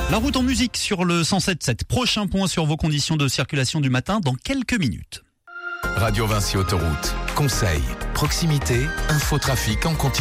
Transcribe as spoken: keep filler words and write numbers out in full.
La route en musique sur le cent sept virgule sept. Prochain point sur vos conditions de circulation du matin dans quelques minutes. Radio Vinci Autoroute. Conseils, proximité, infotrafic en continu.